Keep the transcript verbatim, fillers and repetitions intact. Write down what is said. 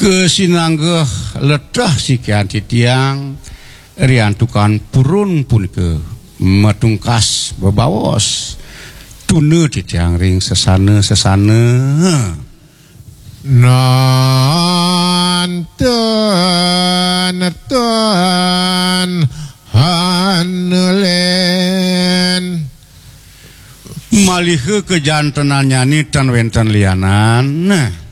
kesinanggeh ledah sikian titiang rian tukan purun pun ke matungkas bebawos tunu titiang ring sesana sesana nanten ten hanelen malih kejantenan nyanyi tan wenten lianan